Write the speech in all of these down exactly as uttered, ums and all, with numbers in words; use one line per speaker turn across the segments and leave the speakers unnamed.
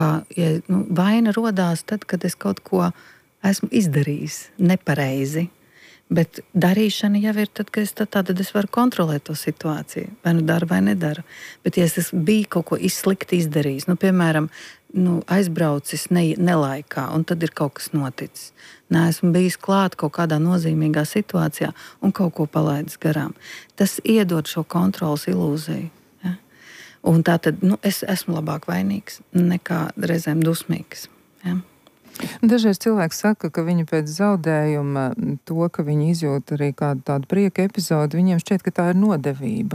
ja, nu, vaina rodās tad, kad es kaut ko esmu izdarījis nepareizi. Bet darīšana jau ir tad, kad es, tad, tad es varu kontrolēt to situāciju. Vai nu daru, vai nedaru. Bet ja es biju kaut ko slikti izdarījis, nu, piemēram, nu, aizbraucis ne, nelaikā, un tad ir kaut kas noticis. Nē, esmu bijis klāt kaut kādā nozīmīgā situācijā un kaut ko palaidis garām. Tas iedod šo kontrolas ilūziju. Ja? Un tā tad nu, es esmu labāk vainīgs nekā reizēm dusmīgs. Ja?
Dažreiz cilvēki saka, ka viņi pēc zaudējuma, to, ka viņi izjūt arī kādu tādu prieka epizodu, viņiem šķiet, ka tā ir nodevība.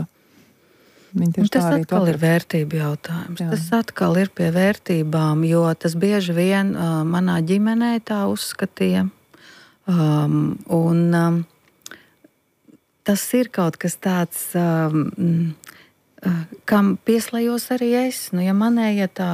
Tas atkal ir vērtību jautājums. Jā. Tas atkal ir pie vērtībām, jo tas bieži vien uh, manā ģimenē tā uzskatīja. Um, un um, tas ir kaut kas tāds, um, uh, kam pieslējos arī es. Nu, ja manēja tā,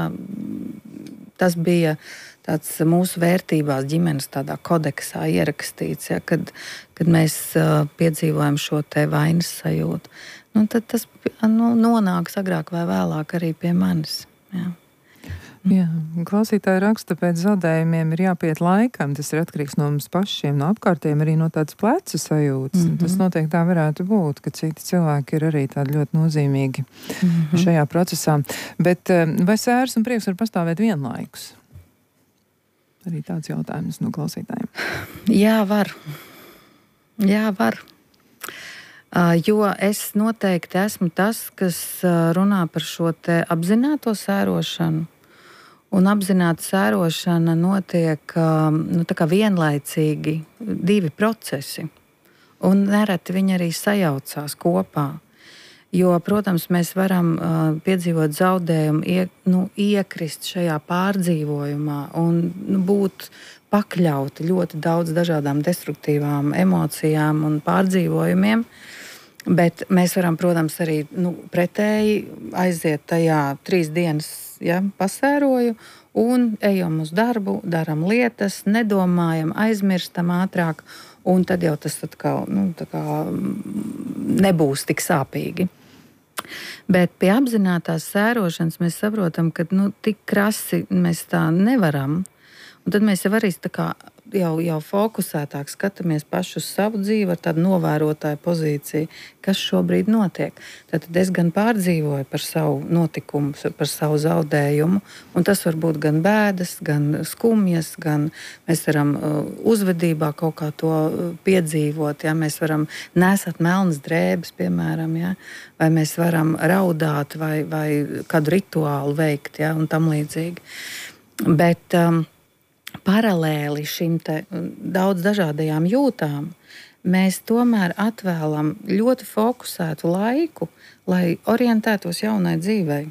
tas bija tāds mūsu vērtībās ģimenes tādā kodeksā ierakstīts, ja, kad, kad mēs uh, piedzīvojam šo te vainas sajūtu. Nu, tad tas nu, nonāks agrāk vai vēlāk arī pie manis. Jā.
Jā, klausītāji raksta, pēc zaudējumiem ir jāpiet laikam. Tas ir atkarīgs no mums pašiem, no apkārtējiem, arī no tādas plecu sajūtas. Mm-hmm. Tas noteikti tā varētu būt, ka citi cilvēki ir arī tādi ļoti nozīmīgi mm-hmm. šajā procesā. Bet vai sēras un prieks var pastāvēt vienlaikus? Arī tāds jautājums no klausītājiem.
Jā, var. Jā, var. Uh, jo es noteikti esmu tas, kas uh, runā par šo te apzināto sērošanu. Un apzināta sērošana notiek uh, nu, tā kā vienlaicīgi divi procesi. Un nereti viņi arī sajaucās kopā. Jo, protams, mēs varam uh, piedzīvot zaudējumu, ie, nu, iekrist šajā pārdzīvojumā un nu, būt pakļauti ļoti daudz dažādām destruktīvām emocijām un pārdzīvojumiem. Bet mēs varam, protams, arī nu, pretēji aiziet tajā trīs dienas ja, pasēroju un ejam uz darbu, daram lietas, nedomājam, aizmirstam ātrāk, un tad jau tas atkal nu, tā kā nebūs tik sāpīgi. Bet pie apzinātās sērošanas mēs saprotam, ka nu, tik krasi mēs tā nevaram. Un tad mēs jau arī tā kā jau, jau fokusētāk skatāmies paši uz savu dzīvi ar tādu novērotāju pozīciju, kas šobrīd notiek. Tad es gan pārdzīvoju par savu notikumu, par savu zaudējumu, un tas var būt gan bēdas, gan skumjas, gan mēs varam uh, uzvedībā kaut kā to piedzīvot, ja? Mēs varam nesat melnas drēbes, piemēram, ja? Vai mēs varam raudāt vai, vai kādu rituālu veikt, ja? Un tam līdzīgi. Bet um, paralēli šim te daudz dažādajām jūtām, mēs tomēr atvēlam ļoti fokusētu laiku, lai orientētos jaunai dzīvei.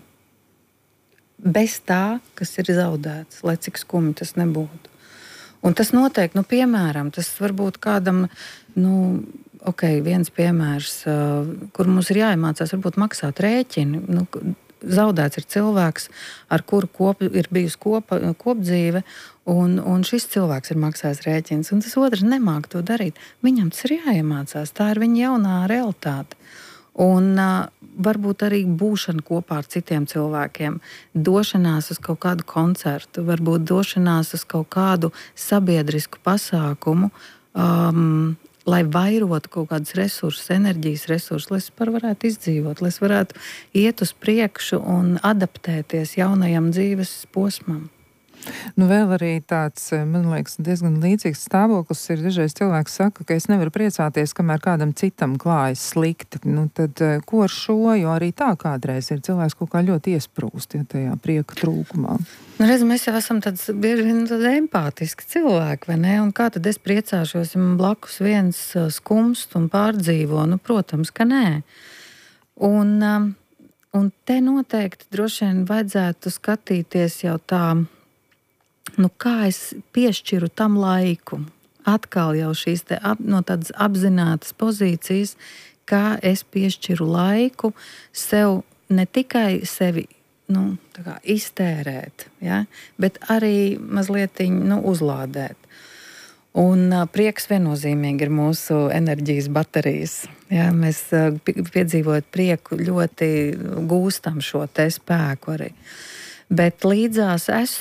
Bez tā, kas ir zaudēts, lai cik skumji tas nebūtu. Un tas noteikti, nu, piemēram, tas varbūt kādam, nu, ok, viens piemērs, kur mums ir jāiemācās varbūt maksāt rēķini, nu, zaudēts ir cilvēks, ar kuru kop, ir bijusi kopa, kopdzīve, un, un šis cilvēks ir maksājis rēķins, un tas otrs nemāk to darīt. Viņam tas ir jāiemācās, tā ir viņa jaunā realitāte. Un uh, varbūt arī būšana kopā ar citiem cilvēkiem, došanās uz kaut kādu koncertu, varbūt došanās uz kaut kādu sabiedrisku pasākumu, um, lai vairotu kaut kādus resursus, enerģijas resursus, lai es par varētu izdzīvot, lai es varētu iet uz priekšu un adaptēties jaunajam dzīves posmam.
Nu, vēl arī tāds, man liekas, diezgan līdzīgs stāvoklis ir, dažreiz cilvēks saka, ka es nevaru priecāties, kamēr kādam citam klājas slikti. Nu, tad ko ar šo, jo arī tā kādreiz ir cilvēks kaut kā ļoti iesprūst, ja tajā prieka trūkumā.
Nu, redz, mēs jau esam tāds bieži vien tādi empātiski cilvēki, vai ne? Un kā tad es priecāšos, ja man blakus viens skumst un pārdzīvo? Nu, protams, ka nē. Un, un te noteikti droši vien vajadzētu skatīties jau tā, nu, kā es piešķiru tam laiku. Atkal jau šīs te ap, no tādas apzinātas pozīcijas, kā es piešķiru laiku sev ne tikai sevi nu, tā kā iztērēt, ja, bet arī mazliet nu, uzlādēt. Un uh, prieks viennozīmīgi ir mūsu enerģijas baterijas. Ja, mēs uh, piedzīvojot prieku ļoti gūstam šo te spēku arī. Bet līdzās es